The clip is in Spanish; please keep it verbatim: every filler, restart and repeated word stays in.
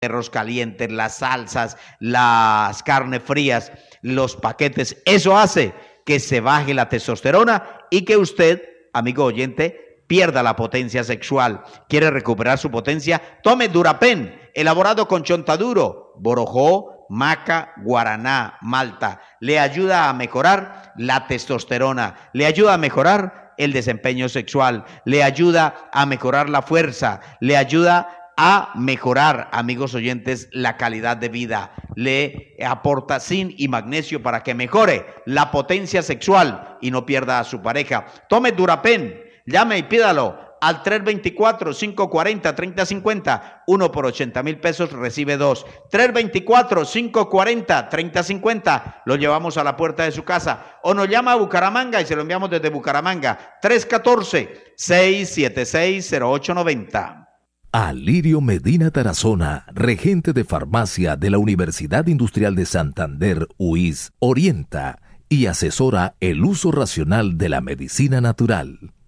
perros calientes, las salsas, las carnes frías, los paquetes. Eso hace que se baje la testosterona y que usted, amigo oyente, pierda la potencia sexual. ¿Quiere recuperar su potencia? Tome Durapen, elaborado con chontaduro, borojó, maca, guaraná, malta. Le ayuda a mejorar la testosterona, le ayuda a mejorar el desempeño sexual, le ayuda a mejorar la fuerza, le ayuda a mejorar, amigos oyentes, la calidad de vida. Le aporta zinc y magnesio para que mejore la potencia sexual y no pierda a su pareja. Tome Durapen, llame y pídalo al tres dos cuatro, cinco cuatro cero, tres cero cinco cero. Uno por ochenta mil pesos recibe dos. tres dos cuatro, cinco cuatro cero, tres cero cinco cero. Lo llevamos a la puerta de su casa. O nos llama a Bucaramanga y se lo enviamos desde Bucaramanga. tres uno cuatro, seis siete seis, cero ocho nueve cero. Alirio Medina Tarazona, regente de farmacia de la Universidad Industrial de Santander, U I S, orienta y asesora el uso racional de la medicina natural.